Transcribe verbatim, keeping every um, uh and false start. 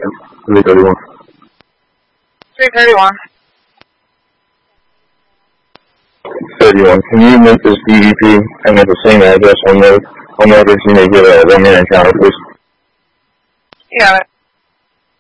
three thirty-one. three thirty-one. thirty-one. Can you make this D V P and at the same address on the on the address you may give a one-man encounter, please? You got it.